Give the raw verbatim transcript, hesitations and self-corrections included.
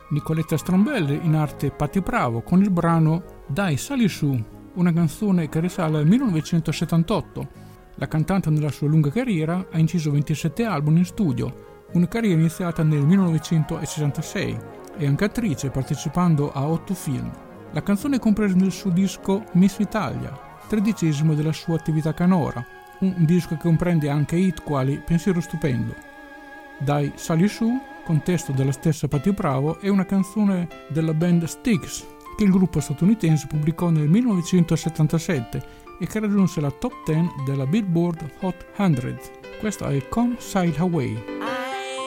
Nicoletta Strombelli in arte Patti Bravo con il brano Dai sali su, una canzone che risale al millenovecentosettantotto. La cantante nella sua lunga carriera ha inciso ventisette album in studio, una carriera iniziata nel millenovecentosessantasei, e anche attrice partecipando a otto film. La canzone è compresa nel suo disco Miss Italia, tredicesimo della sua attività canora, un disco che comprende anche hit quali Pensiero stupendo. Dai sali su, con testo della stessa Patti Bravo, è una canzone della band Styx che il gruppo statunitense pubblicò nel millenovecentosettantasette e che raggiunse la top dieci della Billboard Hot cento. Questa è Come Sail Away.